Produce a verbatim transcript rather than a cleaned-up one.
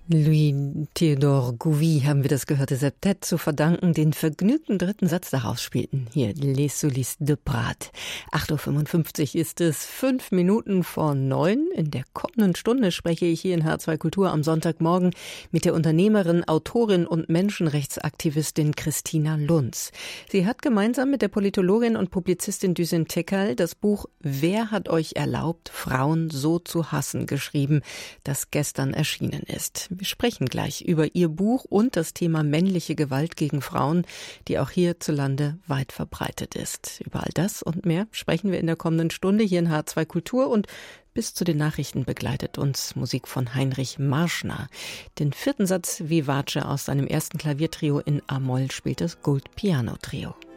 Louis Theodore Gouvi haben wir das gehörte Septett zu verdanken, den vergnügten dritten Satz daraus spielten. Hier, Les Solistes de Prat. acht Uhr fünfundfünfzig ist es, fünf Minuten vor neun. In der kommenden Stunde spreche ich hier in H zwei Kultur am Sonntagmorgen mit der Unternehmerin, Autorin und Menschenrechtsaktivistin Christina Lunz. Sie hat gemeinsam mit der Politologin und Publizistin Düsen Tekel das Buch Wer hat euch erlaubt, Frauen so zu hassen geschrieben, das gestern erschienen ist. Wir sprechen gleich über ihr Buch und das Thema männliche Gewalt gegen Frauen, die auch hierzulande weit verbreitet ist. Über all das und mehr sprechen wir in der kommenden Stunde hier in H zwei Kultur, und bis zu den Nachrichten begleitet uns Musik von Heinrich Marschner. Den vierten Satz Vivace aus seinem ersten Klaviertrio in A-Moll spielt das Gold Piano Trio.